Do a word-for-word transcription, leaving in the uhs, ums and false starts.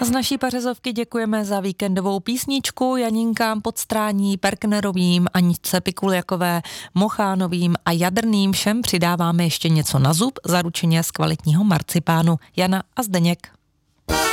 Z naší Pařezovky děkujeme za víkendovou písničku Janinkám Podstrání, Perknerovým, Aničce Pikuljakové, Mochánovým a Jadrným. Všem přidáváme ještě něco na zub, zaručeně z kvalitního marcipánu. Jana a Zdeněk.